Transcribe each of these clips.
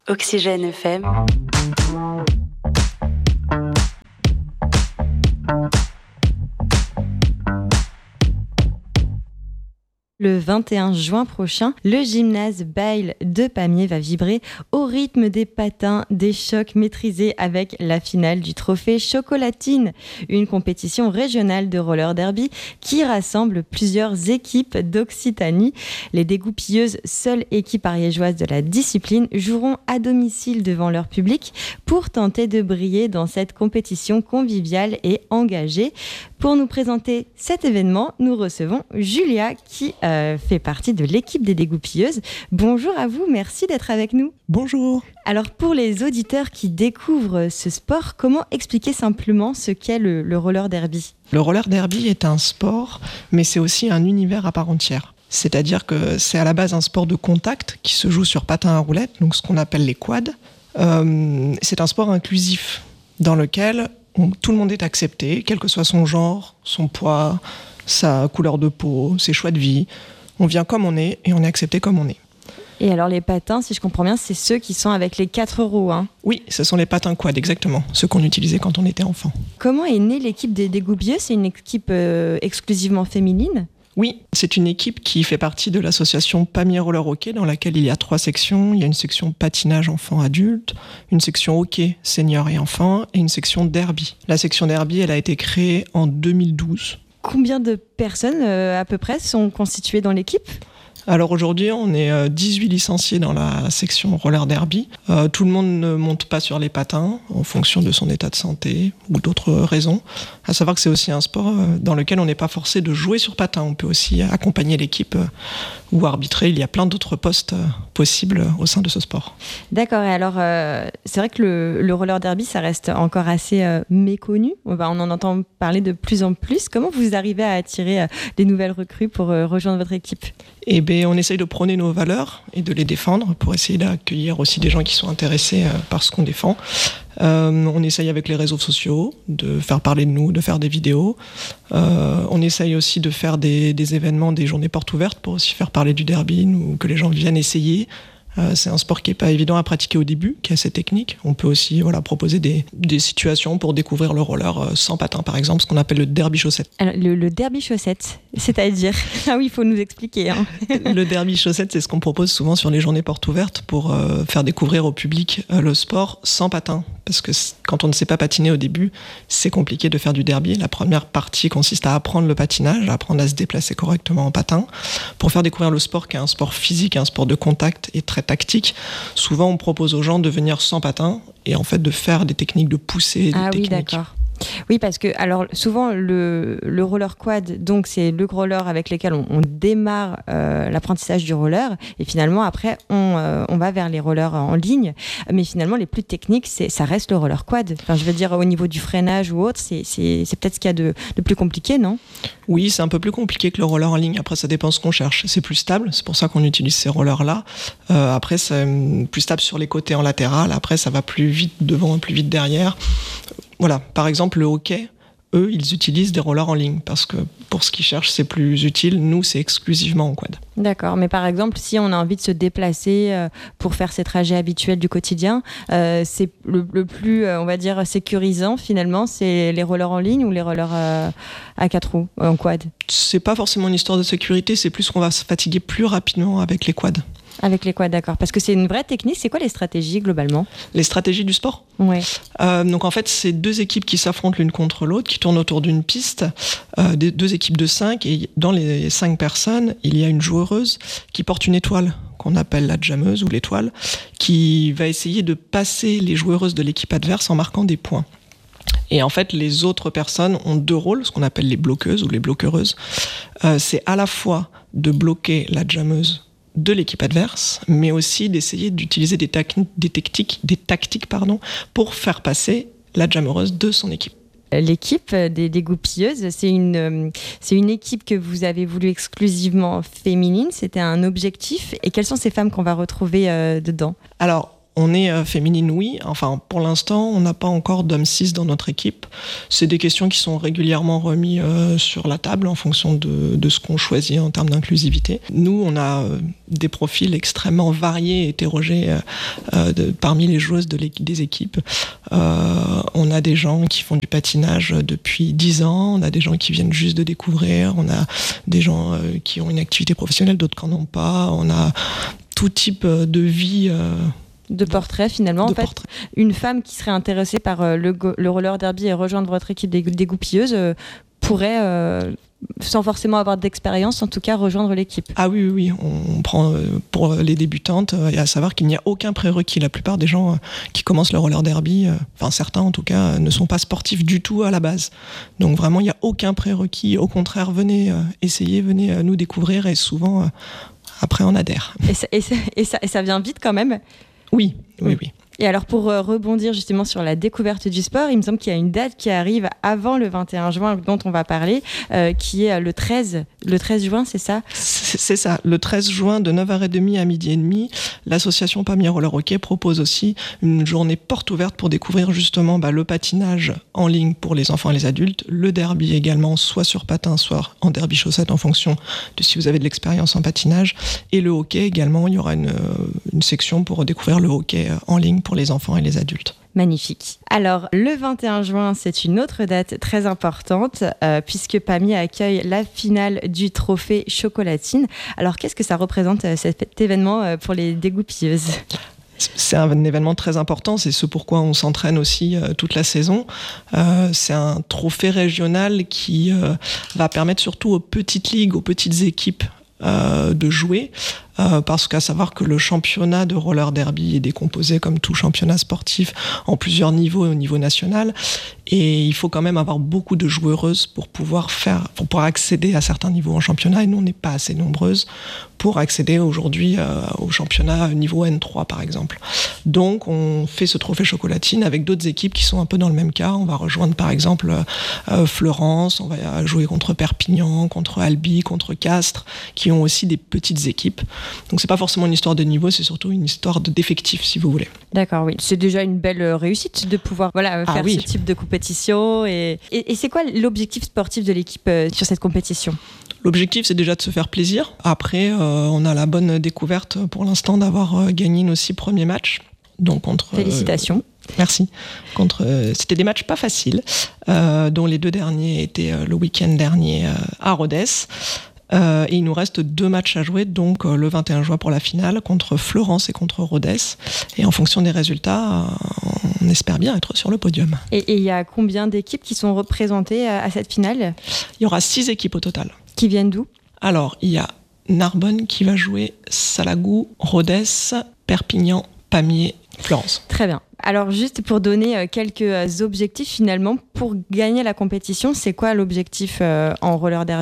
Oxygène FM. Le 21 juin prochain, le gymnase Bayle de Pamiers va vibrer au rythme des patins, des chocs maîtrisés avec la finale du trophée Chocolatine, une compétition régionale de roller derby qui rassemble plusieurs équipes d'Occitanie. Les dégoupilleuses, seule équipe ariégeoise de la discipline, joueront à domicile devant leur public pour tenter de briller dans cette compétition conviviale et engagée. Pour nous présenter cet événement, nous recevons Julia qui fait partie de l'équipe des dégoupilleuses. Bonjour à vous, merci d'être avec nous. Bonjour. Alors pour les auditeurs qui découvrent ce sport, comment expliquer simplement ce qu'est le roller derby ? Le roller derby est un sport, mais c'est aussi un univers à part entière. C'est-à-dire que c'est à la base un sport de contact qui se joue sur patins à roulettes, donc ce qu'on appelle les quads. C'est un sport inclusif dans lequel tout le monde est accepté, quel que soit son genre, son poids, sa couleur de peau, ses choix de vie. On vient comme on est et on est accepté comme on est. Et alors les patins, si je comprends bien, c'est ceux qui sont avec les 4 roues, hein ? Oui, ce sont les patins quad, exactement, ceux qu'on utilisait quand on était enfant. Comment est née l'équipe des dégoupilleuses ? C'est une équipe exclusivement féminine ? Oui, c'est une équipe qui fait partie de l'association Pamiers Roller Hockey, dans laquelle il y a 3 sections. Il y a une section patinage enfant-adulte, une section hockey senior et enfant, et une section derby. La section derby, elle a été créée en 2012. Combien de personnes à peu près sont constituées dans l'équipe ? Alors aujourd'hui, on est 18 licenciés dans la section roller derby. Tout le monde ne monte pas sur les patins en fonction de son état de santé ou d'autres raisons. À savoir que c'est aussi un sport dans lequel on n'est pas forcé de jouer sur patins. On peut aussi accompagner l'équipe ou arbitrer. Il y a plein d'autres postes possibles au sein de ce sport. D'accord. Et alors, c'est vrai que le roller derby, ça reste encore assez méconnu. On en entend parler de plus en plus. Comment vous arrivez à attirer des nouvelles recrues pour rejoindre votre équipe ? Eh bien, on essaye de prôner nos valeurs et de les défendre pour essayer d'accueillir aussi des gens qui sont intéressés par ce qu'on défend. On essaye avec les réseaux sociaux de faire parler de nous, de faire des vidéos. On essaye aussi de faire des événements, des journées portes ouvertes pour aussi faire parler du derby ou que les gens viennent essayer. C'est un sport qui n'est pas évident à pratiquer au début, qui est assez technique. On peut aussi proposer des situations pour découvrir le roller sans patins, par exemple, ce qu'on appelle le derby chaussette. Alors, le derby chaussette, c'est-à-dire ? Ah oui, il faut nous expliquer. Hein. Le derby chaussette, c'est ce qu'on propose souvent sur les journées portes ouvertes pour faire découvrir au public le sport sans patins. Parce que quand on ne sait pas patiner au début, c'est compliqué de faire du derby. La première partie consiste à apprendre le patinage, à apprendre à se déplacer correctement en patin. Pour faire découvrir le sport, qui est un sport physique, un sport de contact et très tactique, souvent on propose aux gens de venir sans patins et en fait de faire des techniques de poussée, des techniques. Oui, d'accord. Oui, parce que alors souvent le roller quad, donc c'est le roller avec lequel on démarre l'apprentissage du roller, et finalement après on va vers les rollers en ligne. Mais finalement les plus techniques, ça reste le roller quad. Enfin, je veux dire au niveau du freinage ou autre, c'est peut-être ce qu'il y a de plus compliqué, non ? Oui, c'est un peu plus compliqué que le roller en ligne. Après, ça dépend ce qu'on cherche. C'est plus stable, c'est pour ça qu'on utilise ces rollers-là. Après, c'est plus stable sur les côtés en latéral. Après, ça va plus vite devant, plus vite derrière. Voilà, par exemple, le hockey, eux, ils utilisent des rollers en ligne parce que pour ce qu'ils cherchent, c'est plus utile. Nous, c'est exclusivement en quad. D'accord, mais par exemple, si on a envie de se déplacer pour faire ses trajets habituels du quotidien, c'est le plus, on va dire, sécurisant finalement, c'est les rollers en ligne ou les rollers à 4 roues, en quad ? C'est pas forcément une histoire de sécurité, c'est plus qu'on va se fatiguer plus rapidement avec les quads. Avec les quads, d'accord. Parce que c'est une vraie technique. C'est quoi les stratégies globalement ? Les stratégies du sport ? Oui. Donc en fait, c'est 2 équipes qui s'affrontent l'une contre l'autre, qui tournent autour d'une piste, 2 équipes de 5, et dans les 5 personnes, il y a une joueuse qui porte une étoile, qu'on appelle la jammeuse ou l'étoile, qui va essayer de passer les joueuses de l'équipe adverse en marquant des points. Et en fait, les autres personnes ont 2 rôles, ce qu'on appelle les bloqueuses ou les bloquereuses. C'est à la fois de bloquer la jammeuse de l'équipe adverse, mais aussi d'essayer d'utiliser des tactiques pour faire passer la jammeuse de son équipe. L'équipe des dégoupilleuses, c'est une équipe que vous avez voulu exclusivement féminine. C'était un objectif. Et quelles sont ces femmes qu'on va retrouver dedans ? Alors, On est féminine, oui. Enfin, pour l'instant, on n'a pas encore d'hommes cis dans notre équipe. C'est des questions qui sont régulièrement remises sur la table en fonction de ce qu'on choisit en termes d'inclusivité. Nous, on a des profils extrêmement variés et hétérogènes parmi les joueuses des équipes. On a des gens qui font du patinage depuis 10 ans, on a des gens qui viennent juste de découvrir, on a des gens qui ont une activité professionnelle, d'autres qui n'en ont pas. On a tout type de vie... de portrait finalement. Une femme qui serait intéressée par le roller derby et rejoindre votre équipe des goupilleuses pourrait, sans forcément avoir d'expérience, en tout cas rejoindre l'équipe. Ah oui, on prend pour les débutantes, et à savoir qu'il n'y a aucun prérequis. La plupart des gens qui commencent le roller derby, enfin certains en tout cas, ne sont pas sportifs du tout à la base. Donc vraiment, il n'y a aucun prérequis. Au contraire, venez essayer, venez nous découvrir, et souvent, après on adhère. Et ça vient vite quand même. Oui. Et alors pour rebondir justement sur la découverte du sport, il me semble qu'il y a une date qui arrive avant le 21 juin dont on va parler, qui est le 13 juin, c'est ça ? C'est ça, le 13 juin de 9h30 à 12h30, l'association Pamiers Roller Hockey propose aussi une journée porte ouverte pour découvrir justement le patinage en ligne pour les enfants et les adultes, le derby également, soit sur patin, soit en derby chaussette en fonction de si vous avez de l'expérience en patinage, et le hockey également, il y aura une section pour découvrir le hockey en ligne pour les enfants et les adultes. Magnifique. Alors, le 21 juin, c'est une autre date très importante puisque Pamiers accueille la finale du trophée Chocolatine. Alors, qu'est-ce que ça représente cet événement pour les dégoupilleuses ? C'est un événement très important, c'est ce pourquoi on s'entraîne aussi toute la saison. C'est un trophée régional qui va permettre surtout aux petites ligues, aux petites équipes de jouer, parce qu'à savoir que le championnat de roller derby est décomposé comme tout championnat sportif en plusieurs niveaux au niveau national, et il faut quand même avoir beaucoup de joueuses pour pouvoir accéder à certains niveaux en championnat, et nous on n'est pas assez nombreuses pour accéder aujourd'hui au championnat niveau N3 par exemple. Donc on fait ce trophée Chocolatine avec d'autres équipes qui sont un peu dans le même cas. On va rejoindre par exemple Fleurance, on va jouer contre Perpignan, contre Albi, contre Castres, qui ont aussi des petites équipes. Donc c'est pas forcément une histoire de niveau, c'est surtout une histoire d'effectifs si vous voulez. D'accord, oui. C'est déjà une belle réussite de pouvoir faire ce type de compétition. Et c'est quoi l'objectif sportif de l'équipe sur cette compétition ? L'objectif, c'est déjà de se faire plaisir. Après, on a la bonne découverte pour l'instant d'avoir gagné nos 6 premiers matchs. Donc Félicitations. Merci. C'était des matchs pas faciles, dont les 2 derniers étaient le week-end dernier à Rodez. Et il nous reste 2 matchs à jouer, donc le 21 juin pour la finale contre Fleurance et contre Rodez. Et en fonction des résultats, on espère bien être sur le podium. Et il y a combien d'équipes qui sont représentées à cette finale ? Il y aura 6 équipes au total. Qui viennent d'où ? Alors, il y a Narbonne qui va jouer, Salagou, Rodez, Perpignan, Pamiers, Fleurance. Très bien. Alors juste pour donner quelques objectifs finalement, pour gagner la compétition, c'est quoi l'objectif en roller derby ?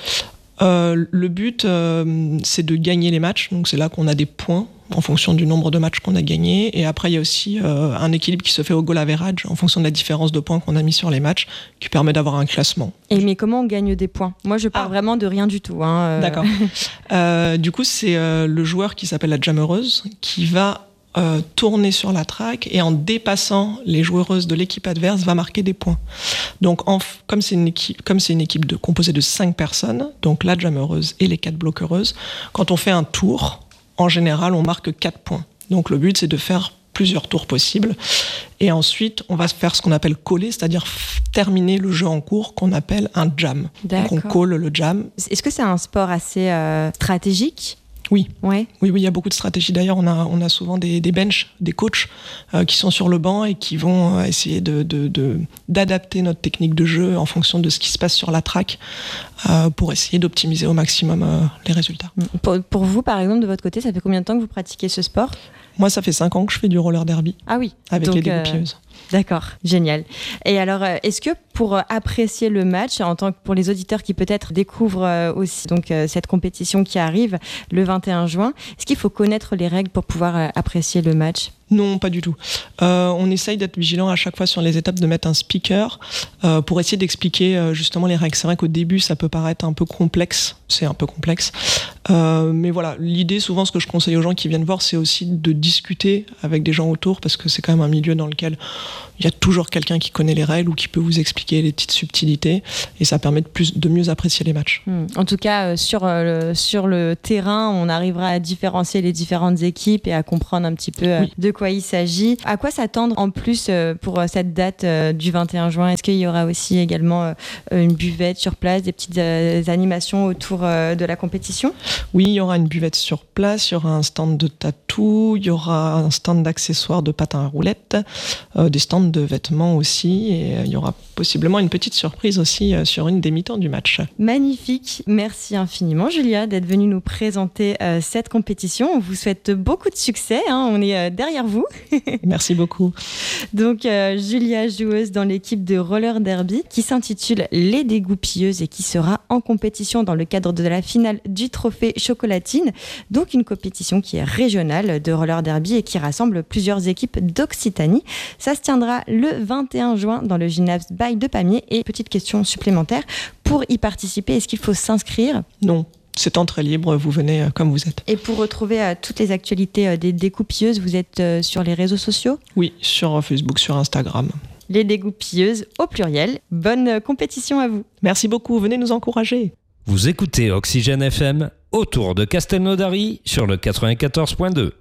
Le but, c'est de gagner les matchs. Donc c'est là qu'on a des points en fonction du nombre de matchs qu'on a gagnés. Et après, il y a aussi un équilibre qui se fait au goal average en fonction de la différence de points qu'on a mis sur les matchs, qui permet d'avoir un classement. Mais comment on gagne des points ? Moi, je parle vraiment de rien du tout. D'accord. Du coup, c'est le joueur qui s'appelle la jammereuse qui va tourner sur la track et en dépassant les joueuses de l'équipe adverse va marquer des points. Donc comme c'est une équipe composée de 5 personnes, donc la jammereuse et les 4 bloqueuses, quand on fait un tour, en général on marque 4 points. Donc le but c'est de faire plusieurs tours possibles et ensuite on va faire ce qu'on appelle coller, c'est-à-dire terminer le jeu en cours qu'on appelle un jam. D'accord. Donc on colle le jam. Est-ce que c'est un sport assez stratégique ? Oui. Ouais. Oui, il y a beaucoup de stratégies. D'ailleurs, on a souvent des benches, des coachs qui sont sur le banc et qui vont essayer d'adapter notre technique de jeu en fonction de ce qui se passe sur la track pour essayer d'optimiser au maximum les résultats. Pour vous, par exemple, de votre côté, ça fait combien de temps que vous pratiquez ce sport ? Moi, ça fait 5 ans que je fais du roller derby. Ah oui. Avec les dégoupilleuses. D'accord, génial. Et alors, est-ce que pour apprécier le match, pour les auditeurs qui peut-être découvrent aussi cette compétition qui arrive le 21 juin, est-ce qu'il faut connaître les règles pour pouvoir apprécier le match ? Non, pas du tout. On essaye d'être vigilant à chaque fois sur les étapes, de mettre un speaker pour essayer d'expliquer justement les règles. C'est vrai qu'au début, ça peut paraître un peu complexe. C'est un peu complexe. Mais voilà, l'idée, souvent, ce que je conseille aux gens qui viennent voir, c'est aussi de discuter avec des gens autour, parce que c'est quand même un milieu dans lequel il y a toujours quelqu'un qui connaît les règles ou qui peut vous expliquer les petites subtilités, et ça permet de mieux apprécier les matchs. En tout cas, sur le terrain, on arrivera à différencier les différentes équipes et à comprendre un petit peu de quoi il s'agit. À quoi s'attendre en plus pour cette date du 21 juin? Est-ce qu'il y aura aussi également une buvette sur place, des petites animations autour de la compétition? Oui, il y aura une buvette sur place, il y aura un stand de tatou, il y aura un stand d'accessoires de patins à roulettes, des stands de vêtements aussi, et il y aura possiblement une petite surprise aussi sur une des mi-temps du match. Magnifique, merci infiniment Julia d'être venue nous présenter cette compétition. On vous souhaite beaucoup de succès, on est derrière vous. Merci beaucoup. Donc Julia, joueuse dans l'équipe de roller derby qui s'intitule Les Dégoupilleuses et qui sera en compétition dans le cadre de la finale du trophée Chocolatine, donc une compétition qui est régionale de roller derby et qui rassemble plusieurs équipes d'Occitanie. Ça se tiendra le 21 juin dans le gymnase Bail de Pamiers. Et petite question supplémentaire, pour y participer, est-ce qu'il faut s'inscrire? Non. C'est entrée libre, vous venez comme vous êtes. Et pour retrouver toutes les actualités des dégoupilleuses, vous êtes sur les réseaux sociaux? Oui, sur Facebook, sur Instagram. Les dégoupilleuses au pluriel. Bonne compétition à vous. Merci beaucoup, venez nous encourager. Vous écoutez Oxygène FM autour de Castelnaudary sur le 94.2.